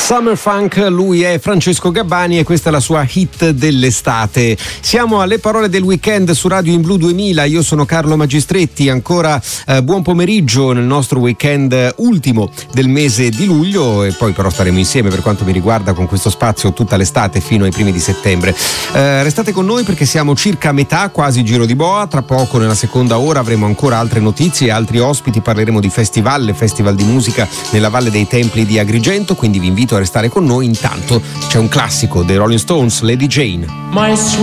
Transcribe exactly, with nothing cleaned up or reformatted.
Summer Funk, lui è Francesco Gabbani e questa è la sua hit dell'estate. Siamo alle parole del weekend su Radio In Blu duemila, io sono Carlo Magistretti, ancora eh, buon pomeriggio nel nostro weekend ultimo del mese di luglio, e poi però staremo insieme per quanto mi riguarda con questo spazio tutta l'estate fino ai primi di settembre. Eh, restate con noi perché siamo circa a metà, quasi giro di boa. Tra poco nella seconda ora avremo ancora altre notizie e altri ospiti, parleremo di festival, le festival di musica nella Valle dei Templi di Agrigento, quindi vi invito a restare con noi. Intanto c'è un classico dei Rolling Stones, Lady Jane. My sweet